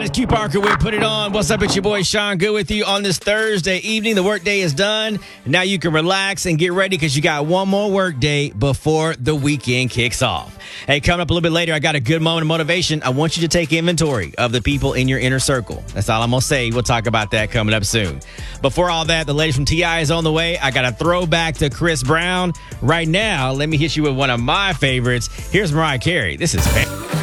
It's Q Parker with Put It On. What's up? It's your boy Sean Good with you on this Thursday evening. The work day is done. Now you can relax and get ready because you got one more work day before the weekend kicks off. Hey, coming up a little bit later, I got a good moment of motivation. I want you to take inventory of the people in your inner circle. That's all I'm going to say. We'll talk about that coming up soon. Before all that, the latest from T.I. is on the way. I got a throwback to Chris Brown. Right now, let me hit you with one of my favorites. Here's Mariah Carey. This is